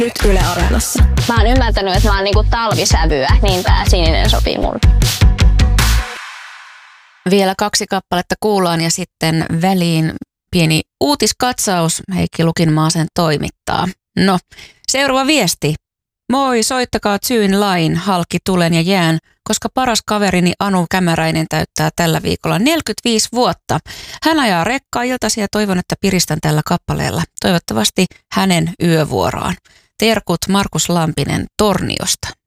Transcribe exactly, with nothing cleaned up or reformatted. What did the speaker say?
Nyt Yle Areenassa. Mä oon ymmärtänyt, että mä oon niinku talvisävyä, niin tää sininen sopii mulle. Vielä kaksi kappaletta kuullaan ja sitten väliin pieni uutiskatsaus. Heikki Lukinmaa sen toimittaa. No, seuraava viesti. Moi, soittakaa Tsyn lain, halki, tulen ja jään, koska paras kaverini Anu Kämäräinen täyttää tällä viikolla neljäkymmentäviisi vuotta. Hän ajaa rekkaa iltaisin ja toivon, että piristän tällä kappaleella. Toivottavasti hänen yövuoroaan. Terkut Markus Lampinen Torniosta.